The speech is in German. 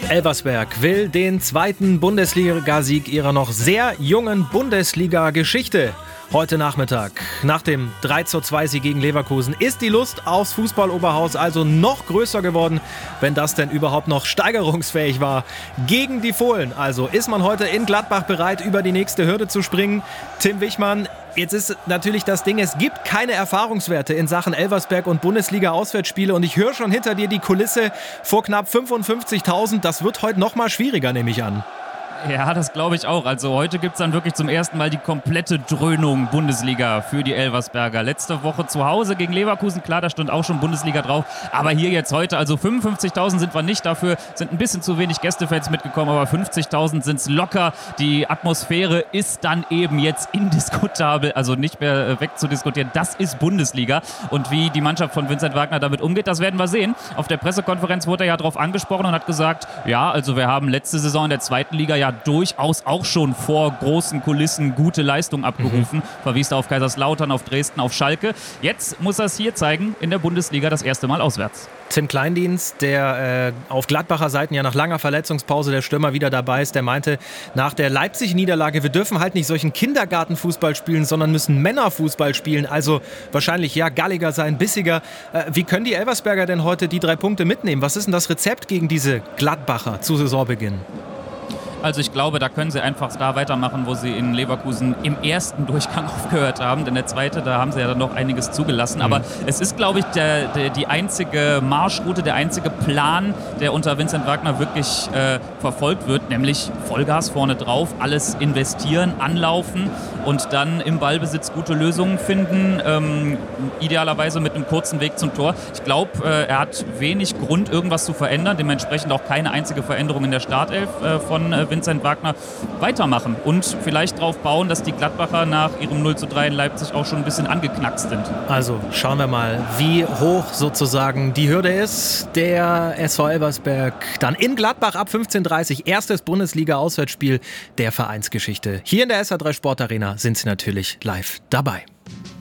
Elversberg will den zweiten Bundesliga-Sieg ihrer noch sehr jungen Bundesliga-Geschichte. Heute Nachmittag, nach dem 3:2-Sieg gegen Leverkusen, ist die Lust aufs Fußballoberhaus also noch größer geworden, wenn das denn überhaupt noch steigerungsfähig war. Gegen die Fohlen also ist man heute in Gladbach bereit, über die nächste Hürde zu springen. Tim Wichmann, jetzt ist natürlich das Ding, es gibt keine Erfahrungswerte in Sachen Elversberg und Bundesliga-Auswärtsspiele und ich höre schon hinter dir die Kulisse vor knapp 55.000. Das wird heute noch mal schwieriger, nehme ich an. Ja, das glaube ich auch. Also heute gibt es dann wirklich zum ersten Mal die komplette Dröhnung Bundesliga für die Elversberger. Letzte Woche zu Hause gegen Leverkusen, klar, da stand auch schon Bundesliga drauf. Aber hier jetzt heute, also 55.000 sind wir nicht, dafür sind ein bisschen zu wenig Gästefans mitgekommen, aber 50.000 sind es locker. Die Atmosphäre ist dann eben jetzt indiskutabel, also nicht mehr wegzudiskutieren. Das ist Bundesliga. Und wie die Mannschaft von Vincent Wagner damit umgeht, das werden wir sehen. Auf der Pressekonferenz wurde er ja darauf angesprochen und hat gesagt, ja, also wir haben letzte Saison in der zweiten Liga ja durchaus auch schon vor großen Kulissen gute Leistung abgerufen. Verwies da auf Kaiserslautern, auf Dresden, auf Schalke. Jetzt muss er es hier zeigen, in der Bundesliga das erste Mal auswärts. Tim Kleindienst, der auf Gladbacher Seiten ja nach langer Verletzungspause der Stürmer wieder dabei ist, der meinte nach der Leipzig-Niederlage, wir dürfen halt nicht solchen Kindergartenfußball spielen, sondern müssen Männerfußball spielen. Also wahrscheinlich ja galliger sein, bissiger. Wie können die Elversberger denn heute die 3 Punkte mitnehmen? Was ist denn das Rezept gegen diese Gladbacher zu Saisonbeginn? Also ich glaube, da können sie einfach da weitermachen, wo sie in Leverkusen im ersten Durchgang aufgehört haben. Denn der zweite, da haben sie ja dann noch einiges zugelassen. Aber es ist, glaube ich, die einzige Marschroute, der einzige Plan, der unter Vincent Wagner wirklich verfolgt wird. Nämlich Vollgas vorne drauf, alles investieren, anlaufen und dann im Ballbesitz gute Lösungen finden. Idealerweise mit einem kurzen Weg zum Tor. Ich glaube, er hat wenig Grund, irgendwas zu verändern. Dementsprechend auch keine einzige Veränderung in der Startelf von Vincent Wagner weitermachen und vielleicht darauf bauen, dass die Gladbacher nach ihrem 0:3 in Leipzig auch schon ein bisschen angeknackst sind. Also schauen wir mal, wie hoch sozusagen die Hürde ist. Der SV Elversberg dann in Gladbach ab 15:30 erstes Bundesliga-Auswärtsspiel der Vereinsgeschichte. Hier in der SA3 Sportarena sind sie natürlich live dabei.